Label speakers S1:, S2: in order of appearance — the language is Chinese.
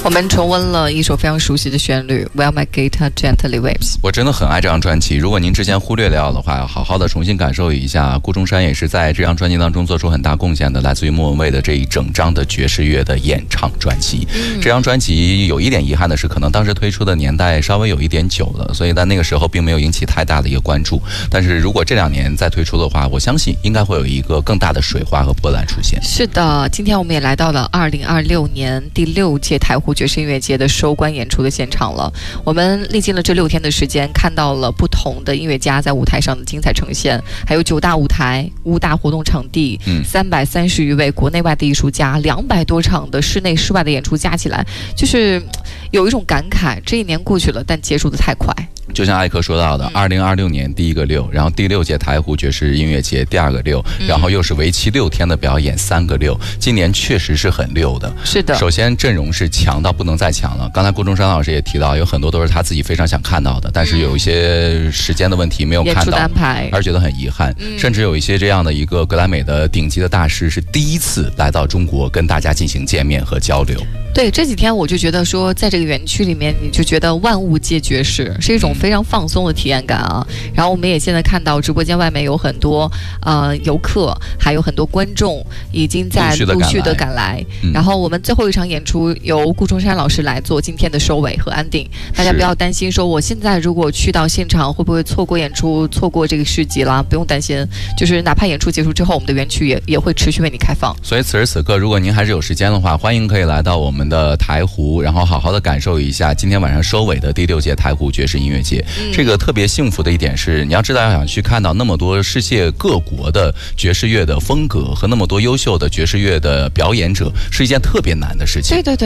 S1: 我们重温了一首非常熟悉的旋律 While My Guitar Gently Weeps。
S2: 我真的很爱这张专辑，如果您之前忽略掉的话，要好好的重新感受一下。顾中山也是在这张专辑当中做出很大贡献的，来自于莫文蔚的这一整张的爵士乐的演唱专辑。这张专辑有一点遗憾的是，可能当时推出的年代稍微有一点久了，所以在那个时候并没有引起太大的一个关注。但是如果这2年再推出的话，我相信应该会有一个更大的水花和波澜出现。
S1: 是的，今天我们也来到了2026年第6届台湖爵士音乐节的收官演出的现场了。我们历经了这6天的时间，看到了不同的音乐家在舞台上的精彩呈现，还有9大舞台、5大活动场地，330余位国内外的艺术家，200多场的室内室外的演出加起来，就是有一种感慨，这一年过去了，但结束的太快。
S2: 就像艾克说到的，2026年第1个6，然后第6届台湖爵士音乐节第2个6，然后又是为期6天的表演3个6，今年确实是很溜的。
S1: 是的，
S2: 首先阵容是强到不能再强了。刚才顾中山老师也提到，有很多都是他自己非常想看到的，但是有一些时间的问题没有看到，
S1: 演出的安排，
S2: 而觉得很遗憾。甚至有一些这样的一个格莱美的顶级的大师，是第一次来到中国跟大家进行见面和交流。
S1: 对，这几天我就觉得说，在这个园区里面，你就觉得万物皆爵士，是一种非常放松的体验感啊。然后我们也现在看到直播间外面有很多游客，还有很多观众已经在陆续的赶来。然后我们最后一场演出由顾中山老师来做今天的收尾和安定，大家不要担心说我现在如果去到现场会不会错过演出，错过这个市集啦，不用担心，就是哪怕演出结束之后，我们的园区也会持续为你开放。
S2: 所以此时此刻，如果您还是有时间的话，欢迎可以来到我们的台湖，然后好好的感受一下今天晚上收尾的第6届台湖爵士音乐节。这个特别幸福的一点是，你要知道，要想去看到那么多世界各国的爵士乐的风格和那么多优秀的爵士乐的表演者，是一件特别难的事情。
S1: 对对对。